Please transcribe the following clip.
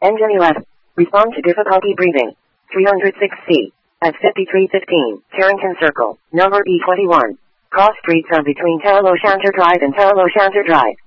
Engine 11. Respond to difficulty breathing. 306C. At 5315, Carrington Circle, number E21. Cross streets are between Tello Shanter Drive and Tello Shanter Drive.